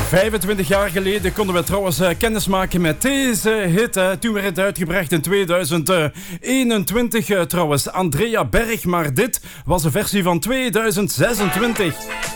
25 jaar geleden konden we trouwens kennis maken met deze hit. Toen werd het uitgebracht in 2021 trouwens. Andrea Berg, maar dit was een versie van 2026.